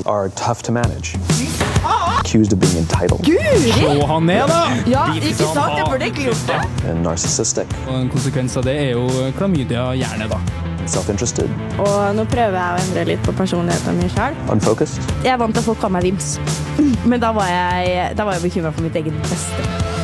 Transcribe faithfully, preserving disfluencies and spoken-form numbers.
are tough to manage. Accused of being entitled. Guri! Slå han ned, da! Ja, ikke sant? Jeg burde ikke gjort det. And narcissistic. Og en konsekvens av det er jo klamydia gjerne, da. Self-interested. Og nå prøver jeg å endre litt på personligheten min selv. Unfocused. Jeg er vant til at folk kaller meg Vims. Men da var jeg, da var jeg bekymret for mitt eget beste.